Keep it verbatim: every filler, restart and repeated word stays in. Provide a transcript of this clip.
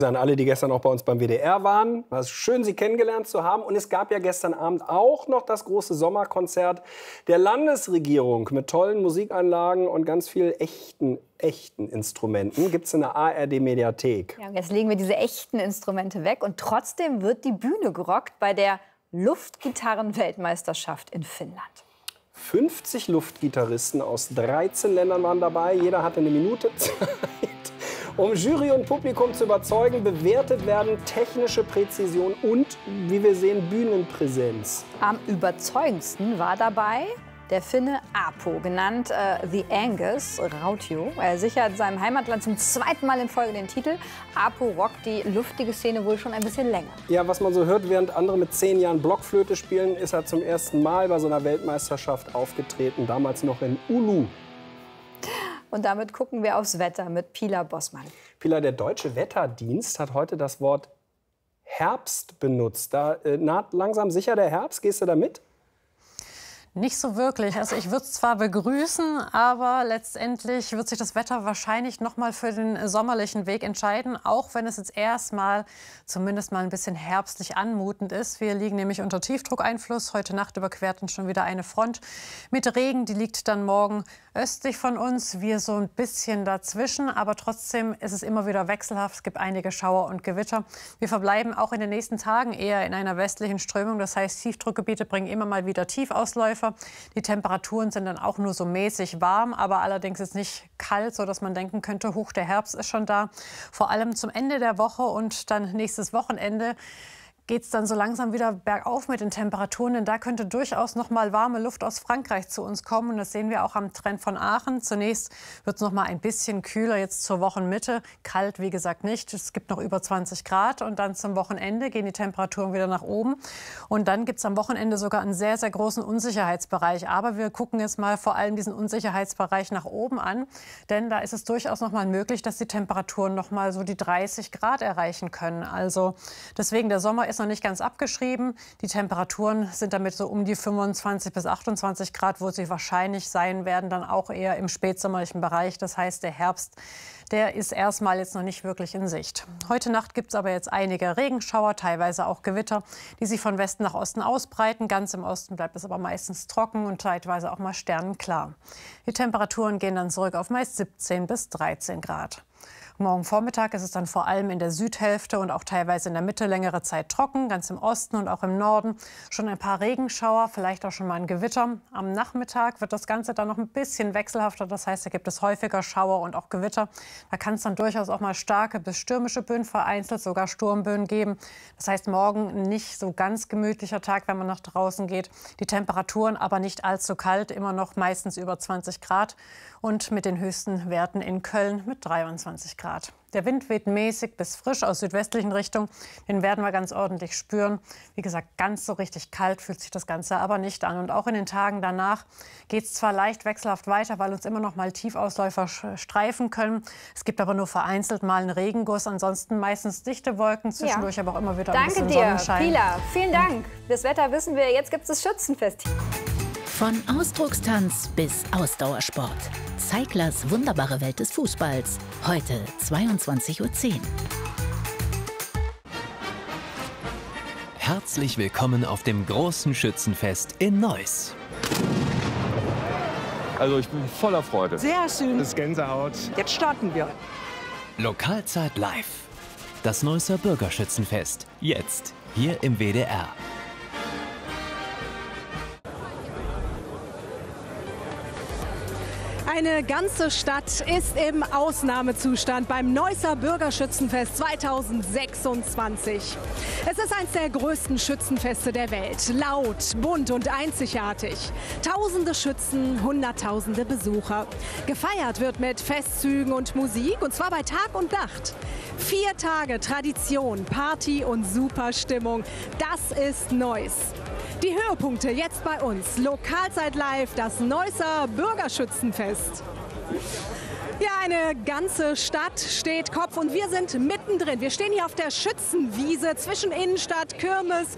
An alle, die gestern auch bei uns beim W D R waren. War schön, Sie kennengelernt zu haben. Und es gab ja gestern Abend auch noch das große Sommerkonzert der Landesregierung mit tollen Musikanlagen und ganz viel echten, echten Instrumenten. Gibt es in der A R D-Mediathek. Ja, jetzt legen wir diese echten Instrumente weg und trotzdem wird die Bühne gerockt bei der Luftgitarren-Weltmeisterschaft in Finnland. fünfzig Luftgitarristen aus dreizehn Ländern waren dabei. Jeder hatte eine Minute Zeit. Um Jury und Publikum zu überzeugen, bewertet werden technische Präzision und, wie wir sehen, Bühnenpräsenz. Am überzeugendsten war dabei der Finne Aapo, genannt äh, The Angus Rautio. Er sichert seinem Heimatland zum zweiten Mal in Folge den Titel. Aapo rockt die luftige Szene wohl schon ein bisschen länger. Ja, was man so hört, während andere mit zehn Jahren Blockflöte spielen, ist er zum ersten Mal bei so einer Weltmeisterschaft aufgetreten, damals noch in Oulu. Und damit gucken wir aufs Wetter mit Pila Bossmann. Pila, der Deutsche Wetterdienst hat heute das Wort Herbst benutzt. Da äh, naht langsam sicher der Herbst. Gehst du da mit? Nicht so wirklich. Also ich würde es zwar begrüßen, aber letztendlich wird sich das Wetter wahrscheinlich noch mal für den sommerlichen Weg entscheiden, auch wenn es jetzt erstmal zumindest mal ein bisschen herbstlich anmutend ist. Wir liegen nämlich unter Tiefdruckeinfluss. Heute Nacht überquert uns schon wieder eine Front mit Regen. Die liegt dann morgen östlich von uns. Wir so ein bisschen dazwischen, aber trotzdem ist es immer wieder wechselhaft. Es gibt einige Schauer und Gewitter. Wir verbleiben auch in den nächsten Tagen eher in einer westlichen Strömung. Das heißt, Tiefdruckgebiete bringen immer mal wieder Tiefausläufer. Die Temperaturen sind dann auch nur so mäßig warm, aber allerdings ist nicht kalt, sodass man denken könnte, huch, der Herbst ist schon da. Vor allem zum Ende der Woche und dann nächstes Wochenende geht es dann so langsam wieder bergauf mit den Temperaturen, denn da könnte durchaus noch mal warme Luft aus Frankreich zu uns kommen. Und das sehen wir auch am Trend von Aachen. Zunächst wird es noch mal ein bisschen kühler jetzt zur Wochenmitte. Kalt, wie gesagt, nicht. Es gibt noch über zwanzig Grad. Und dann zum Wochenende gehen die Temperaturen wieder nach oben. Und dann gibt es am Wochenende sogar einen sehr, sehr großen Unsicherheitsbereich. Aber wir gucken jetzt mal vor allem diesen Unsicherheitsbereich nach oben an. Denn da ist es durchaus noch mal möglich, dass die Temperaturen noch mal so die dreißig Grad erreichen können. Also deswegen, der Sommer ist noch nicht ganz abgeschrieben. Die Temperaturen sind damit so um die fünfundzwanzig bis achtundzwanzig Grad, wo sie wahrscheinlich sein werden, dann auch eher im spätsommerlichen Bereich. Das heißt, der Herbst, der ist erstmal jetzt noch nicht wirklich in Sicht. Heute Nacht gibt es aber jetzt einige Regenschauer, teilweise auch Gewitter, die sich von Westen nach Osten ausbreiten. Ganz im Osten bleibt es aber meistens trocken und zeitweise auch mal sternenklar. Die Temperaturen gehen dann zurück auf meist siebzehn bis dreizehn Grad. Morgen Vormittag ist es dann vor allem in der Südhälfte und auch teilweise in der Mitte längere Zeit trocken, ganz im Osten und auch im Norden. Schon ein paar Regenschauer, vielleicht auch schon mal ein Gewitter. Am Nachmittag wird das Ganze dann noch ein bisschen wechselhafter. Das heißt, da gibt es häufiger Schauer und auch Gewitter. Da kann es dann durchaus auch mal starke bis stürmische Böen, vereinzelt sogar Sturmböen geben. Das heißt, morgen nicht so ganz gemütlicher Tag, wenn man nach draußen geht. Die Temperaturen aber nicht allzu kalt, immer noch meistens über zwanzig Grad. Und mit den höchsten Werten in Köln mit dreiundzwanzig Grad. Der Wind weht mäßig bis frisch aus südwestlichen Richtung. Den werden wir ganz ordentlich spüren. Wie gesagt, ganz so richtig kalt fühlt sich das Ganze aber nicht an. Und auch in den Tagen danach geht es zwar leicht wechselhaft weiter, weil uns immer noch mal Tiefausläufer streifen können. Es gibt aber nur vereinzelt mal einen Regenguss. Ansonsten meistens dichte Wolken, zwischendurch ja. aber auch immer wieder ein bisschen Sonnenschein. Danke dir, Pila. Vielen Dank. Das Wetter wissen wir. Jetzt gibt es das Schützenfest. Von Ausdruckstanz bis Ausdauersport. Zeiglers wunderbare Welt des Fußballs. Heute zweiundzwanzig Uhr zehn. Herzlich willkommen auf dem großen Schützenfest in Neuss. Also ich bin voller Freude. Sehr schön. Das ist Gänsehaut. Jetzt starten wir. Lokalzeit live. Das Neusser Bürgerschützenfest. Jetzt hier im W D R. Eine ganze Stadt ist im Ausnahmezustand beim Neusser Bürgerschützenfest zweitausendsechsundzwanzig. Es ist eines der größten Schützenfeste der Welt. Laut, bunt und einzigartig. Tausende Schützen, Hunderttausende Besucher. Gefeiert wird mit Festzügen und Musik, und zwar bei Tag und Nacht. Vier Tage Tradition, Party und Superstimmung. Das ist Neuss. Die Höhepunkte jetzt bei uns. Lokalzeit live, das Neusser Bürgerschützenfest. Ja, eine ganze Stadt steht Kopf und wir sind mittendrin. Wir stehen hier auf der Schützenwiese zwischen Innenstadt, Kirmes